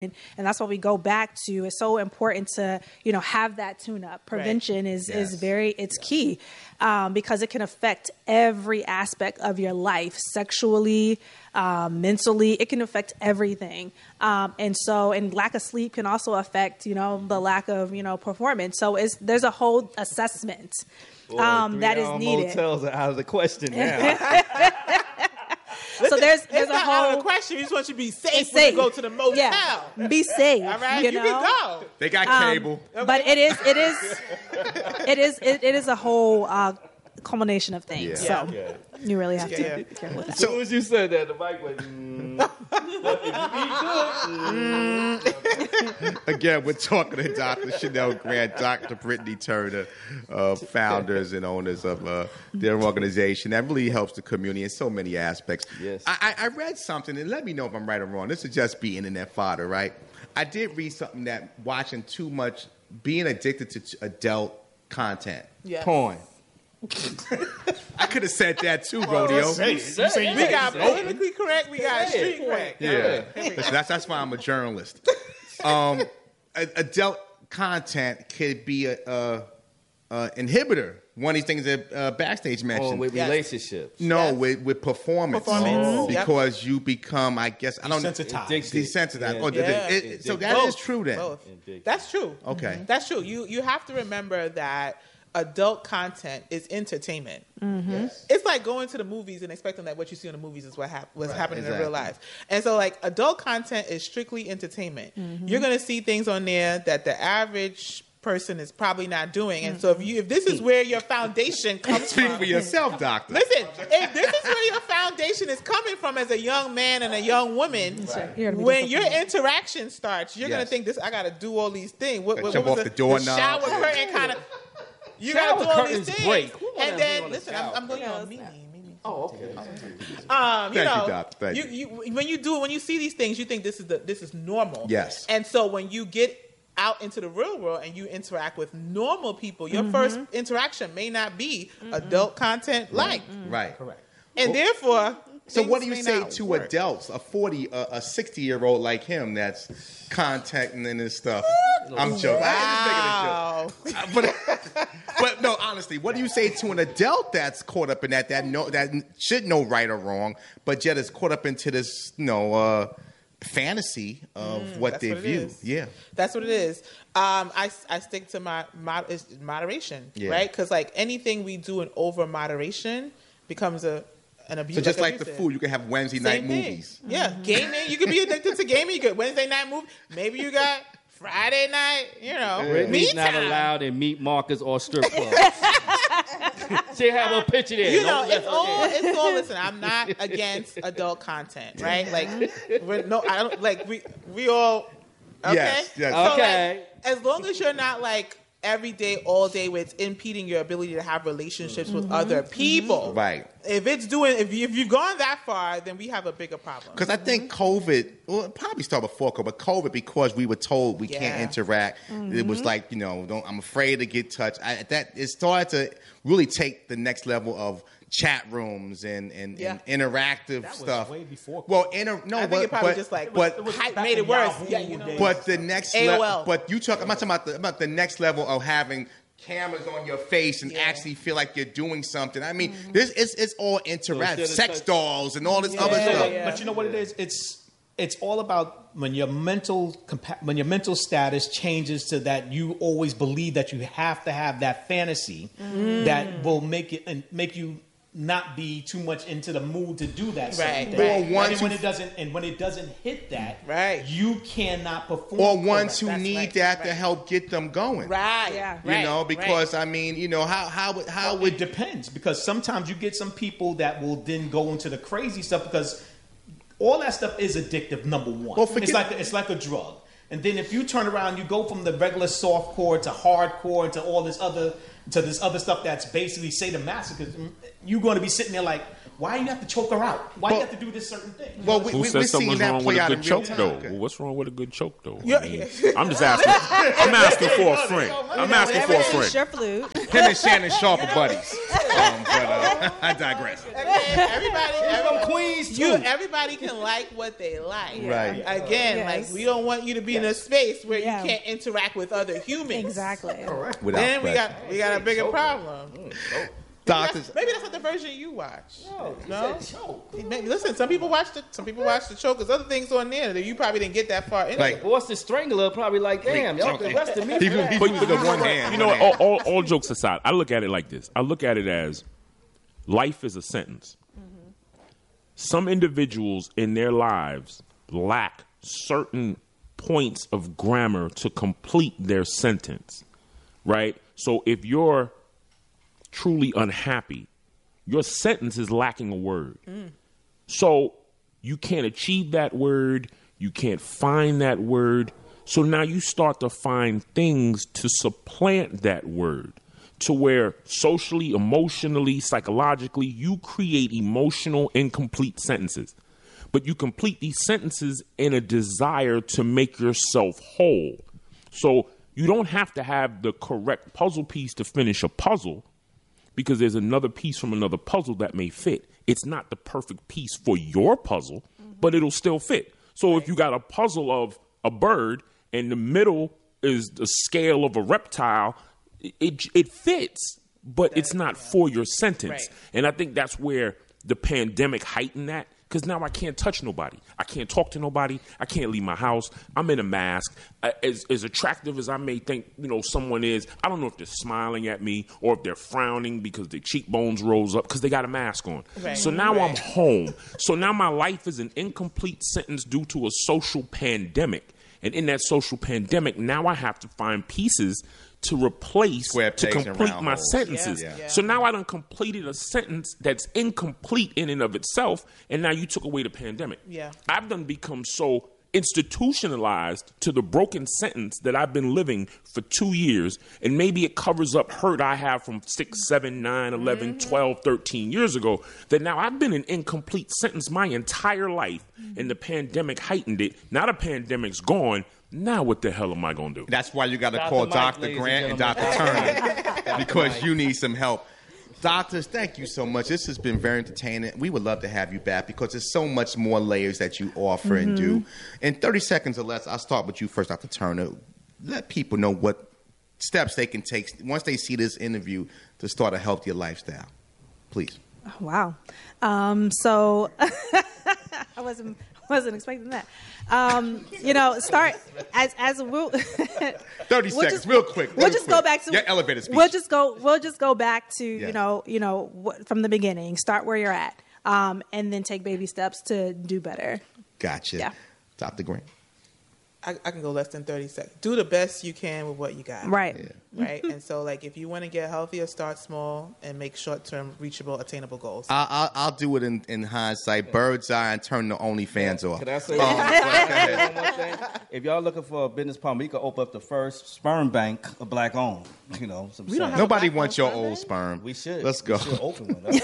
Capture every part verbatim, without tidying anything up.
And that's what we go back to. It's so important to, you know, have that tune-up. Prevention right. is, yes. is very, it's yes. key um, because it can affect every aspect of your life, sexually, um, mentally. It can affect everything. Um, and so, and lack of sleep can also affect, you know, the lack of, you know, performance. So it's, there's a whole assessment Boy, um, that is needed. Motels are out of the question now. So there's there's it's a not whole out of the question. We just want you to be safe, safe. when you go to the motel. Yeah. Be safe. All right, you, you know? can go. They got um, cable. But it is it is it is it, it is a whole uh, culmination of things. Yeah. So Yeah. you really have Yeah, to yeah. be careful with that. So as you said that, the mic went. Mm. Again, we're talking to Doctor Chanel Grant, Doctor Brittany Turner, uh, founders and owners of uh, their organization that really helps the community in so many aspects. Yes. I, I read something, and let me know if I'm right or wrong. This is just be internet fodder, right? I did read something that watching too much, being addicted to adult content. Yeah. Porn. I could have said that too, Rodeo. Say it. You say We you got say it. politically correct. We got street correct. Yeah, Listen, that's that's why I'm a journalist. Um, a- adult content could be a, a, a inhibitor. One of these things that uh, Backstage mentioned. Oh, with Yes. relationships. no, Yes. with with performance. Performance. Oh. Yep. Because you become, I guess, I don't know. Desensitized. Addicted. Desensitized. Yeah. Oh, Yeah. it- it- so that Both. is true then. Both. Addicted. That's true. Okay. That's true. You you have to remember that adult content is entertainment. Yes. It's like going to the movies and expecting that what you see in the movies is what hap- what's Right, happening in exactly. real life. And so, like, adult content is strictly entertainment. You're going to see things on there that the average person is probably not doing. And so, if you if this is where your foundation comes Speak from, for yourself, doctor. listen, if this is where your foundation is coming from as a young man and a young woman, You're gonna be when your disappointed. interaction starts, you're Yes. going to think this. I got to do all these things. What, Like what, jump what was off the, the doorknob. shower curtain kind of. You Shower got to do all these curtains things, break. Who wanna and be then on the listen. I'm, shower I'm going on Mimi. Mimi. Oh, okay. Um, you Thank you, know, Doc. Thank you, you when you do when you see these things, you think this is the this is normal. Yes. And so when you get out into the real world and you interact with normal people, your first interaction may not be adult content like, Right. Correct. and therefore. So things what do you may say not to work. adults, a forty, uh, a sixty-year-old like him that's contacting and this stuff? I'm joking. Wow. I'm just making a joke. But, but no, honestly, what do you say to an adult that's caught up in that, that know, that should know right or wrong, but yet is caught up into this, you know, uh, fantasy of what that's they what it view? is. Yeah. That's what it is. Um, I, I stick to my mod, is moderation, Yeah. right? Because like anything we do in over moderation becomes a an abuse. So just like the abusive. food, you can have Wednesday night Same thing. movies. Yeah, gaming. You could be addicted to gaming. You get Wednesday night movie. Maybe you got Friday night. You know, Brittany's me not time. allowed in meat markets or strip clubs. She have a picture there. You No, know, that's it's all. okay. It's all. Listen, I'm not against adult content, right? Like, we're, no, I don't like we we all. Okay. Yes, yes. So, Okay. like, as long as you're not like every day, all day, where it's impeding your ability to have relationships with other people. Right. If it's doing, if you, if you've gone that far, then we have a bigger problem. Because I think COVID, well, it probably started before COVID, but COVID, because we were told we can't Yeah. interact, it was like, you know, don't, I'm afraid to get touched. I, that it started to really take the next level of chat rooms and, and, Yeah. and interactive That was stuff. way before. Well, inter, no, I think but, it probably but, just like but, It was hype back made in it worse. Yahoo Yeah, you know. days. but the next A O L. level, but you talk, I'm not talking about the, about the next level of having cameras on your face and Yeah. actually feel like you're doing something. I mean, this it's, it's all interactive, instead of sex touch- dolls and all this other Yeah, stuff. yeah. But you know what it is? It's it's all about when your mental compa- when your mental status changes to that you always believe that you have to have that fantasy that will make it and make you not be too much into the mood to do that certain Right, thing. right. Or ones and when who- it doesn't and when it doesn't hit that, Right. you cannot perform. Or ones who That's need right, that to right. help get them going. Right. Yeah. You right, know, because right. I mean, you know, how how would how It would depends because sometimes you get some people that will then go into the crazy stuff because all that stuff is addictive. Number one, Well, forget- it's like it's like a drug. And then if you turn around, you go from the regular softcore to hardcore to all this other to this other stuff that's basically sadomasochism. You're going to be sitting there like, Why you have to choke her out? Why Well- you have to do this certain thing? Well, we, Who we, says we're seeing something's that wrong play with a out good in real choke, time. though? Well, what's wrong with a good choke, though? I Yeah. mean, I'm just asking. I'm asking for a friend. I'm asking for a Whatever friend. suits your flute. Him and Shannon Sharp are buddies. Um, but uh, I digress. Everybody, everybody, Queens you, too. everybody can like what they like. Right. Again, Yes. like we don't want you to be in a space where Yeah. you can't interact with other humans. Exactly. Without Then we question. got we got a bigger problem. Doctors. That's- maybe that's not the version you watch. No, No? he said choke. Maybe, listen, some people watch the some people watch the show because other things on there that you probably didn't get that far into. Like- Boston Strangler probably like, damn, y'all arrested me. He, for that. he used the one hand. You know, one what, hand. all, all, all jokes aside, I look at it like this. I look at it as life is a sentence. Some individuals in their lives lack certain points of grammar to complete their sentence, right? So if you're truly unhappy, your sentence is lacking a word. So you can't achieve that word. You can't find that word. So now you start to find things to supplant that word to where socially, emotionally, psychologically, you create emotional incomplete sentences. But you complete these sentences in a desire to make yourself whole. So you don't have to have the correct puzzle piece to finish a puzzle, because there's another piece from another puzzle that may fit. It's not the perfect piece for your puzzle, but it'll still fit. So if you got a puzzle of a bird and the middle is the scale of a reptile, it it fits, but it's not for your sentence. Right. And I think that's where the pandemic heightened that. Because now I can't touch nobody. I can't talk to nobody. I can't leave my house. I'm in a mask. Uh, As, as attractive as I may think, you know, someone is, I don't know if they're smiling at me or if they're frowning because their cheekbones rose up because they got a mask on. Right. So now Right. I'm home. So now my life is an incomplete sentence due to a social pandemic. And in that social pandemic, now I have to find pieces to replace Square to pegs and complete round my holes. sentences. Yeah. Yeah. So now I done completed a sentence that's incomplete in and of itself, and now you took away the pandemic. Yeah. I've done become so institutionalized to the broken sentence that I've been living for two years, and maybe it covers up hurt I have from six, seven, nine, eleven, twelve, thirteen years ago, that now I've been an incomplete sentence my entire life, and the pandemic heightened it. Now the pandemic's gone. Now what the hell am I going to do? That's why you got to Doctor call Mike, Doctor ladies Grant and and Doctor gentlemen. Turner because you need some help. Doctors, thank you so much. This has been very entertaining. We would love to have you back because there's so much more layers that you offer and do. In thirty seconds or less, I'll start with you first, Doctor Turner. Let people know what steps they can take once they see this interview to start a healthier lifestyle. Please. Wow. Um, so I wasn't wasn't expecting that. Um, you know, start as as we'll thirty we'll seconds, just- real quick. We'll real just quick. go back to your elevator speech. We'll just go. We'll just go back to Yeah. you know you know what, from the beginning. Start where you're at, um, and then take baby steps to do better. Gotcha. Yeah. Doctor Grant. I, I can go less than thirty seconds. Do the best you can with what you got. Right. Yeah. Right. And so, like, if you want to get healthier, start small and make short-term, reachable, attainable goals. I'll, I'll, I'll do it in, in hindsight. Bird's eye and turn the OnlyFans off. Can I say Um, one, go ahead. one more thing? If y'all looking for a business partner, you can open up the first sperm bank, a black owned. You know, some We don't sense. have Nobody black wants your on old Sunday? sperm. We should. Let's go. We should open one.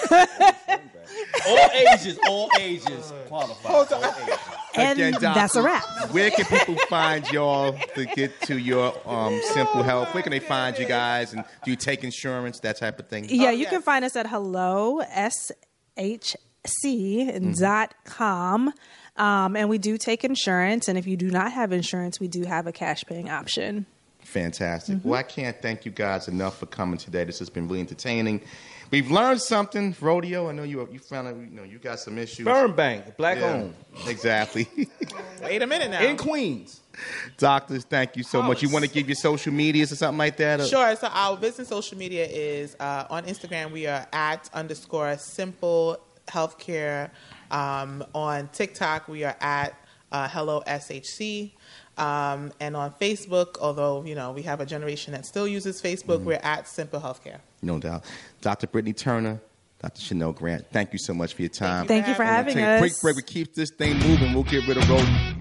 all ages, all ages qualify. All ages. And Again, Doc, that's a wrap. Where can people find y'all to get to your um, Simple Health? Where can they find you guys? And do you take insurance, that type of thing? Yeah, Oh, you yes. can find us at hello s h c Mm-hmm. dot com. Um, and we do take insurance. And if you do not have insurance, we do have a cash paying option. Fantastic. Mm-hmm. Well, I can't thank you guys enough for coming today. This has been really entertaining. We've learned something, Rodeo. I know you you found out, you know, you got some issues. Sperm bank, black Yeah, owned, exactly. Wait a minute now. in Queens. Doctors, thank you so much. You House. want to give your social medias or something like that? Or- Sure. So our business social media is uh, on Instagram. We are at underscore simple healthcare. Um, on TikTok, we are at uh, hello S H C. Um, and on Facebook, although you know we have a generation that still uses Facebook, we're at Simple Healthcare. No doubt. Doctor Brittany Turner, Doctor Chanel Grant, thank you so much for your time. Thank you for having having Take a us. quick break. We keep this thing moving. We'll get rid of Rodeo.